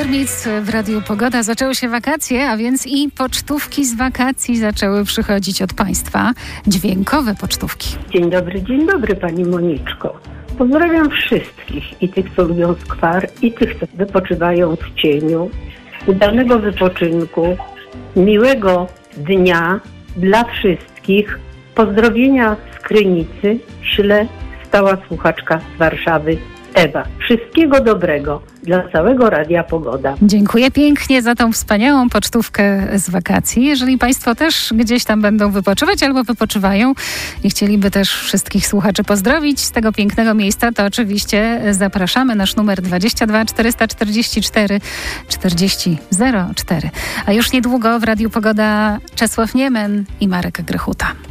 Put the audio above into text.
Termic w Radiu Pogoda. Zaczęły się wakacje, a więc i pocztówki z wakacji zaczęły przychodzić od Państwa. Dźwiękowe pocztówki. Dzień dobry Pani Moniczko. Pozdrawiam wszystkich, i tych, co lubią skwar, i tych, co wypoczywają w cieniu. Udanego wypoczynku, miłego dnia dla wszystkich. Pozdrowienia z Krynicy śle stała słuchaczka z Warszawy, Ewa. Wszystkiego dobrego dla całego Radia Pogoda. Dziękuję pięknie za tą wspaniałą pocztówkę z wakacji. Jeżeli Państwo też gdzieś tam będą wypoczywać albo wypoczywają i chcieliby też wszystkich słuchaczy pozdrowić z tego pięknego miejsca, to oczywiście zapraszamy. Nasz numer 22 444 4004. A już niedługo w Radiu Pogoda Czesław Niemen i Marek Grechuta.